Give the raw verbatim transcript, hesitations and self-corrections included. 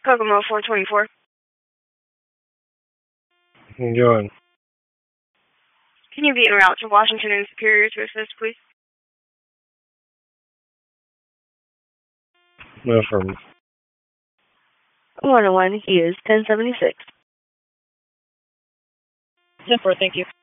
Kokomo four twenty-four. Going. Can you be en route to Washington and Superior to assist, please? No affirmative. one oh one, he is ten seventy-six. ten four, thank you.